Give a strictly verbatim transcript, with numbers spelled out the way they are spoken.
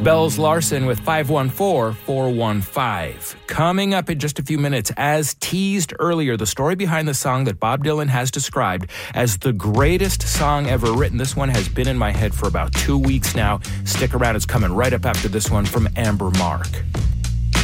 Bells Larson with five one four, four one five. Coming up in just a few minutes, as teased earlier, the story behind the song that Bob Dylan has described as the greatest song ever written. This one has been in my head for about two weeks now. Stick around, it's coming right up after this one from Amber Mark.